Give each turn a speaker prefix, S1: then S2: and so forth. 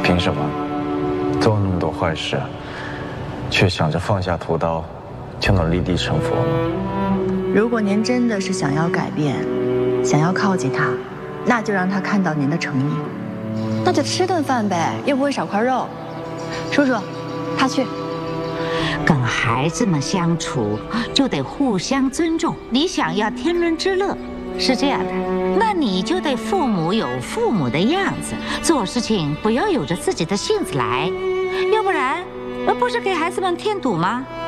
S1: 凭什么做了那么多坏事，却想着放下屠刀，就能立地成佛吗？
S2: 如果您真的是想要改变，想要靠近他，那就让他看到您的诚意。那就吃顿饭呗，又不会少块肉。叔叔，他去。
S3: 跟孩子们相处就得互相尊重。你想要天伦之乐，是这样的，那你就得父母有父母的样子，做事情不要有着自己的性子来，要不然不是给孩子们添堵吗？